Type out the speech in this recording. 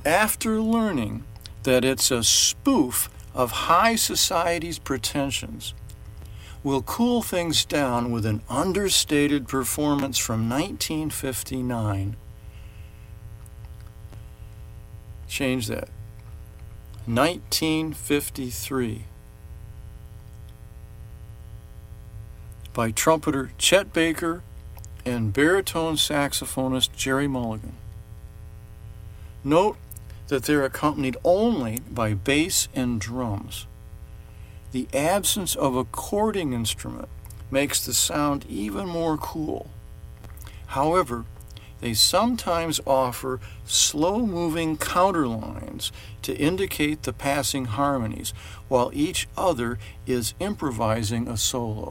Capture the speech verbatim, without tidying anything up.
after learning that it's a spoof of high society's pretensions, will cool things down with an understated performance from nineteen fifty-nine. Change that. nineteen fifty-three. By trumpeter Chet Baker and baritone saxophonist Jerry Mulligan. Note that they're accompanied only by bass and drums. The absence of a chording instrument makes the sound even more cool. However, they sometimes offer slow-moving counterlines to indicate the passing harmonies, while each other is improvising a solo.